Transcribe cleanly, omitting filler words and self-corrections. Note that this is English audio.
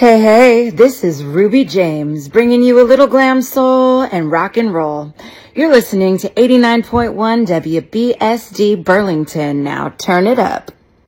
Hey, hey, this is Ruby James, bringing you a little glam soul and rock and roll. You're listening to 89.1 WBSD Burlington. Now turn it up.